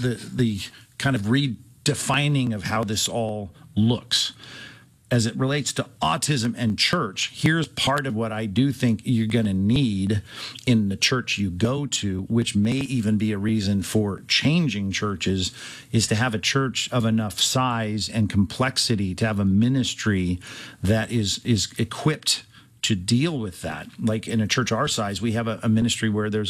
the kind of redefining of how this all looks. As it relates to autism and church, here's part of what I do think you're going to need in the church you go to, which may even be a reason for changing churches, is to have a church of enough size and complexity to have a ministry that is equipped to deal with that. Like in a church our size, we have a ministry where there's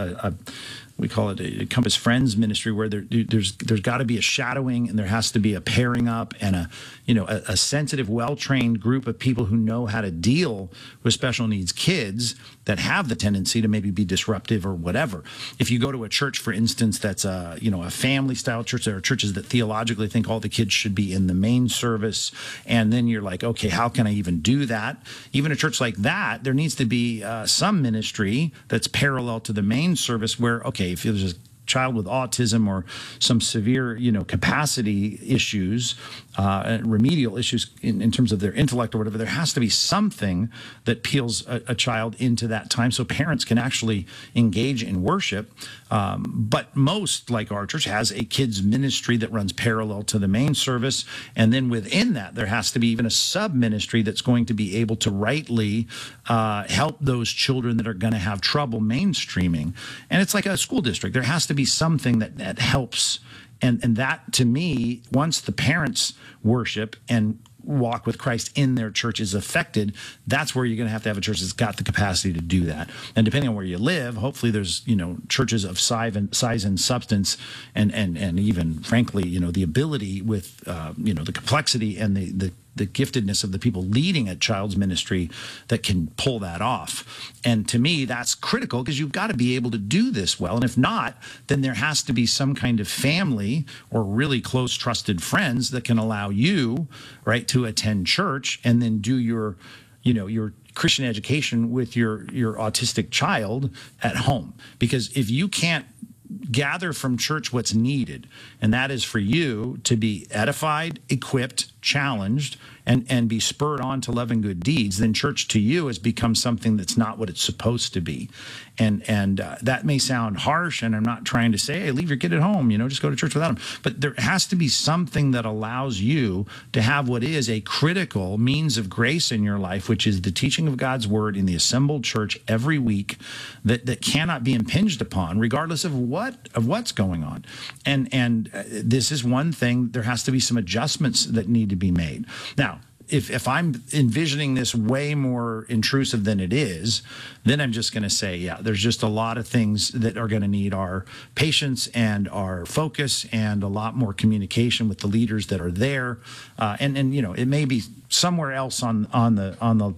we call it a Compass Friends ministry, where there's got to be a shadowing, and there has to be a pairing up, and a sensitive, well-trained group of people who know how to deal with special needs kids that have the tendency to maybe be disruptive or whatever. If you go to a church, for instance, that's a family style church, there are churches that theologically think all the kids should be in the main service, and then you're like, okay, how can I even do that? Even a church like that, there needs to be some ministry that's parallel to the main service, where, okay, if there's a child with autism or some severe, capacity issues, remedial issues in terms of their intellect or whatever, there has to be something that peels a child into that time so parents can actually engage in worship. But most, like our church, has a kids ministry that runs parallel to the main service. And then within that, there has to be even a sub-ministry that's going to be able to rightly help those children that are going to have trouble mainstreaming. And it's like a school district. There has to be something that helps. And that, to me, once the parents worship and walk with Christ in their church is affected, that's where you're going to have a church that's got the capacity to do that. And depending on where you live, hopefully there's, churches of size and substance and even, frankly, the ability with, the complexity and the giftedness of the people leading a child's ministry that can pull that off. And to me, that's critical, because you've got to be able to do this well. And if not, then there has to be some kind of family or really close, trusted friends that can allow you, right, to attend church and then do your Christian education with your autistic child at home. Because if you can't gather from church what's needed, and that is for you to be edified, equipped, challenged, and be spurred on to love and good deeds, then church to you has become something that's not what it's supposed to be. And that may sound harsh, and I'm not trying to say, hey, leave your kid at home, just go to church without him. But there has to be something that allows you to have what is a critical means of grace in your life, which is the teaching of God's word in the assembled church every week, that cannot be impinged upon, regardless of what's going on. And this is one thing. There has to be some adjustments that need to be made. Now, if I'm envisioning this way more intrusive than it is, then I'm just going to say, yeah, there's just a lot of things that are going to need our patience and our focus and a lot more communication with the leaders that are there. And it may be somewhere else on the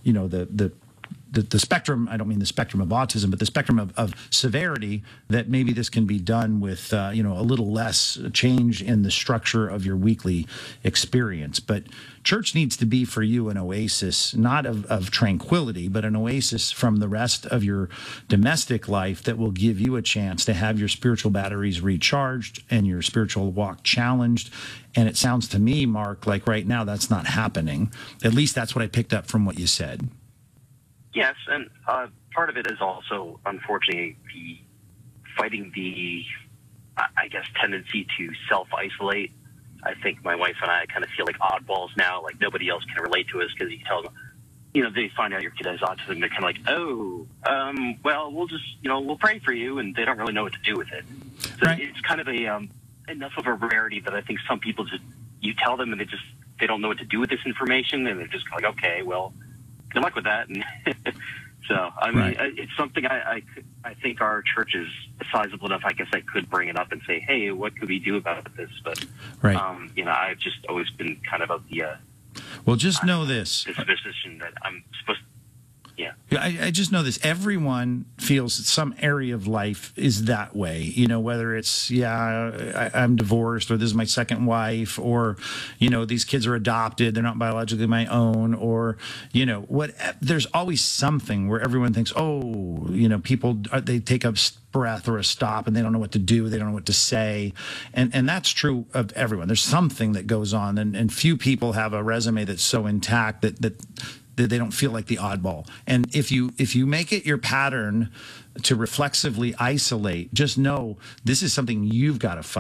spectrum. I don't mean the spectrum of autism, but the spectrum of severity, that maybe this can be done with a little less change in the structure of your weekly experience. But church needs to be for you an oasis, not of tranquility, but an oasis from the rest of your domestic life that will give you a chance to have your spiritual batteries recharged and your spiritual walk challenged. And it sounds to me, Mark, like right now that's not happening. At least that's what I picked up from what you said. Yes, and part of it is also, unfortunately, fighting the, tendency to self-isolate. I think my wife and I kind of feel like oddballs now, like nobody else can relate to us, because you tell them, they find out your kid has autism, they're kind of like, well, we'll just, we'll pray for you, and they don't really know what to do with it. So right. It's kind of enough of a rarity that I think some people just, you tell them and they don't know what to do with this information, and they're just like, okay, well, good luck with that. And so, right. It's something I think our church is sizable enough. I guess I could bring it up and say, hey, what could we do about this? But, right. I've just always been kind of the well, just know this position that I'm supposed to. Yeah. I just know this. Everyone feels that some area of life is that way, whether it's, I'm divorced, or this is my second wife, or, these kids are adopted, they're not biologically my own, or, there's always something where everyone thinks, people, they take a breath or a stop and they don't know what to do. They don't know what to say. And that's true of everyone. There's something that goes on, and few people have a resume that's so intact that they don't feel like the oddball. And if you make it your pattern to reflexively isolate, just know this is something you've got to fight.